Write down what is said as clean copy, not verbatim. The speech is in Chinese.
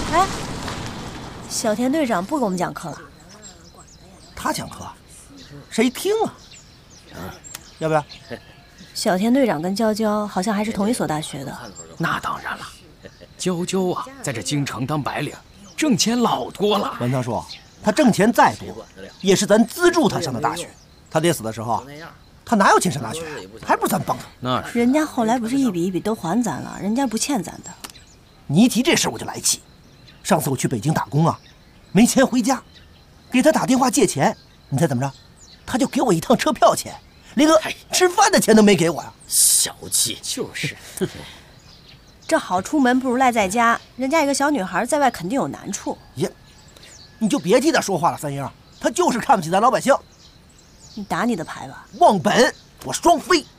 哎，小田队长不给我们讲课了。 他讲课，谁听啊？要不要？ 小田队长跟娇娇好像还是同一所大学的。 那当然了，娇娇啊，在这京城当白领，挣钱老多了。 文涛说，他挣钱再多，也是咱资助他上的大学。他爹死的时候，他哪有钱上大学？还不是咱帮他？ 那是人家后来不是一笔一笔都还咱了，人家不欠咱的。 你一提这事我就来气。上次我去北京打工啊，没钱回家，给他打电话借钱，你猜怎么着？他就给我一趟车票钱，连个吃饭的钱都没给我呀！ 小气就是。 这好出门不如赖在家，人家一个小女孩在外肯定有难处。 呀，你就别替他说话了，三英，他就是看不起咱老百姓。 你打你的牌吧。 忘本，我双飞。